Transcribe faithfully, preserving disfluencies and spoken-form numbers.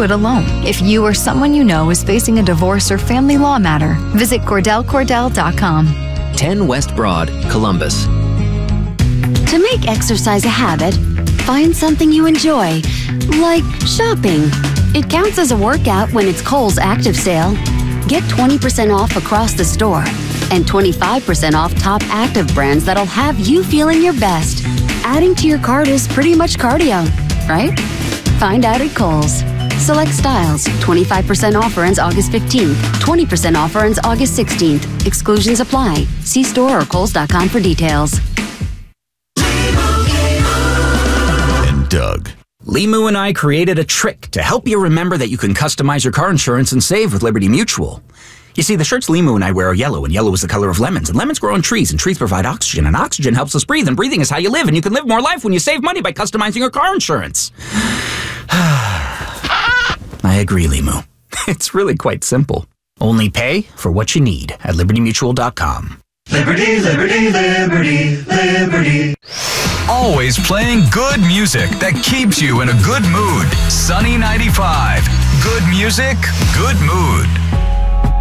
it alone. If you or someone you know is facing a divorce or family law matter, visit Cordell Cordell dot com. ten West Broad, Columbus. To make exercise a habit, find something you enjoy, like shopping. It counts as a workout when it's Kohl's Active Sale. Get twenty percent off across the store and twenty-five percent off top active brands that'll have you feeling your best. Adding to your cart is pretty much cardio, right? Find out at Kohl's. Select styles. twenty-five percent offer ends August fifteenth. twenty percent offer ends August sixteenth. Exclusions apply. See store or kohls dot com for details. And Doug. Limu and I created a trick to help you remember that you can customize your car insurance and save with Liberty Mutual. You see, the shirts Limu and I wear are yellow, and yellow is the color of lemons, and lemons grow on trees, and trees provide oxygen, and oxygen helps us breathe, and breathing is how you live, and you can live more life when you save money by customizing your car insurance. I agree, Limu. It's really quite simple. Only pay for what you need at liberty mutual dot com. Liberty, liberty, liberty, liberty. Always playing good music that keeps you in a good mood. Sunny ninety-five. Good music, good mood.